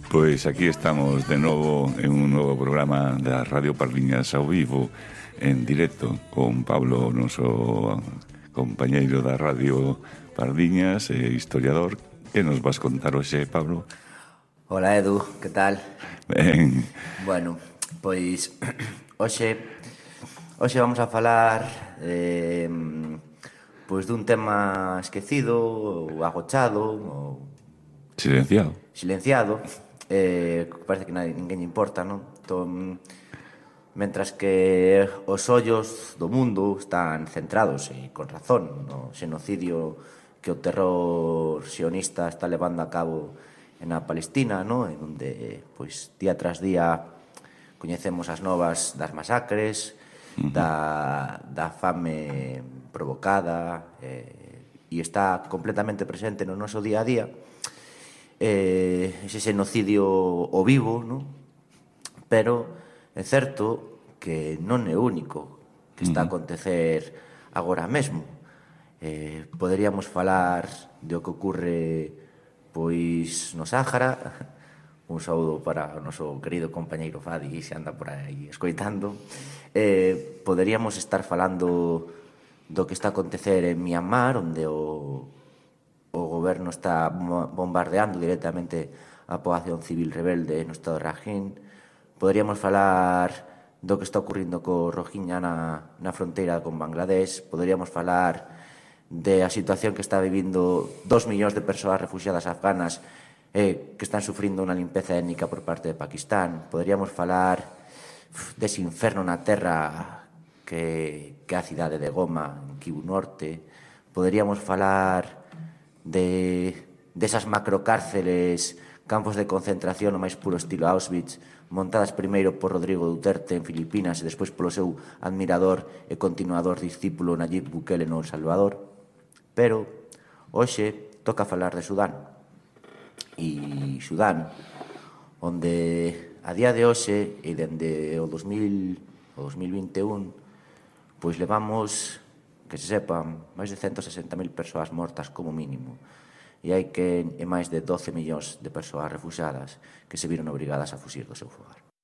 Pois aquí estamos de novo en un novo programa da Radio Pardiñas ao vivo, en directo, con Pablo, noso compañeiro da Radio Pardiñas e historiador. Que nos vas contar hoxe, Pablo? Hola Edu, que tal? Ben. Bueno, pois hoxe vamos a falar pois dun tema esquecido ou agochado ou silenciado, parece que ninguén lle importa, non? Entón, mentras que os ollos do mundo están centrados, e con razón, no xenocidio que o terror sionista está levando a cabo na Palestina, non? En onde, pois, día tras día coñecemos as novas das masacres, da fame provocada, e está completamente presente no noso día a día, ese xenocidio o vivo, non? Pero é certo que non é único que está a acontecer agora mesmo. Poderíamos falar do que ocorre pois no Sáhara. Un saúdo para o noso querido compañeiro Fadi, que se anda por aí escoitando. Poderíamos estar falando do que está a acontecer en Myanmar, onde o goberno está bombardeando directamente a poboación civil rebelde no estado de Rakhine. Poderíamos falar do que está ocurrindo co Rohingya na fronteira con Bangladesh. Poderíamos falar da situación que está vivindo 2 millóns de persoas refugiadas afganas que están sufrindo unha limpeza étnica por parte de Pakistán. Poderíamos falar dese inferno na terra que é a cidade de Goma, en Kivu Norte. Poderíamos falar desas macrocárceles, campos de concentración o máis puro estilo Auschwitz, montadas primeiro por Rodrigo Duterte en Filipinas e despois polo seu admirador e continuador discípulo Nayib Bukele no El Salvador. Pero hoxe toca falar de Sudán. E Sudán, onde a día de hoxe e dende o 2021 pois levamos, que se sepan, máis de 160.000 persoas mortas como mínimo, e hai que máis de 12 millóns de persoas refugiadas que se viron obrigadas a fuxir do seu fogar.